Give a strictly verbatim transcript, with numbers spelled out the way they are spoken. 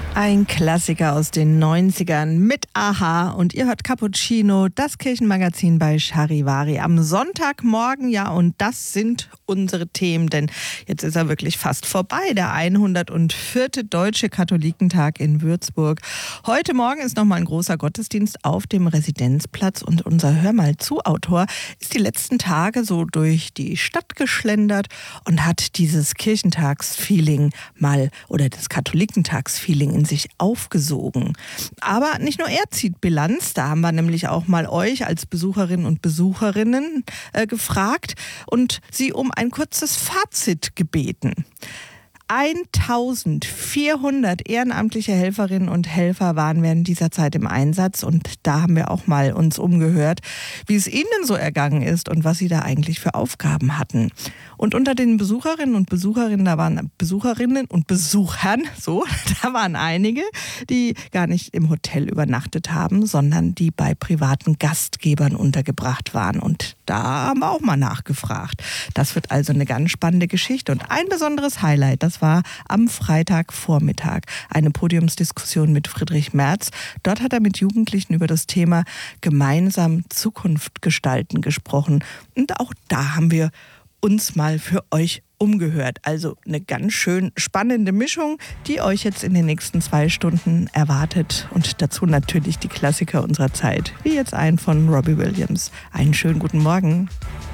Ein Klassiker aus den neunzigern mit a-ha und ihr hört Cappuccino, das Kirchenmagazin bei Charivari am Sonntagmorgen. Ja, und das sind unsere Themen, denn jetzt ist er wirklich fast vorbei, der hundertvierte Deutsche Katholikentag in Würzburg. Heute Morgen ist nochmal ein großer Gottesdienst auf dem Residenzplatz und unser Hör mal zu Autor ist die letzten Tage so durch die Stadt geschlendert und hat dieses Kirchentagsfeeling mal oder das Katholikentagsfeeling in sich aufgesogen. Aber nicht nur er zieht Bilanz, da haben wir nämlich auch mal euch als Besucherinnen und Besucherinnen äh, gefragt und sie um ein kurzes Fazit gebeten. eintausendvierhundert ehrenamtliche Helferinnen und Helfer waren während dieser Zeit im Einsatz und da haben wir auch mal uns umgehört, wie es ihnen so ergangen ist und was sie da eigentlich für Aufgaben hatten. Und unter den Besucherinnen und Besucherinnen, da waren Besucherinnen und Besuchern, so, da waren einige, die gar nicht im Hotel übernachtet haben, sondern die bei privaten Gastgebern untergebracht waren. Und da haben wir auch mal nachgefragt. Das wird also eine ganz spannende Geschichte. Und ein besonderes Highlight, das war am Freitagvormittag eine Podiumsdiskussion mit Friedrich Merz. Dort hat er mit Jugendlichen über das Thema gemeinsam Zukunft gestalten gesprochen. Und auch da haben wir uns mal für euch umgehört. Also eine ganz schön spannende Mischung, die euch jetzt in den nächsten zwei Stunden erwartet. Und dazu natürlich die Klassiker unserer Zeit, wie jetzt ein von Robbie Williams. Einen schönen guten Morgen.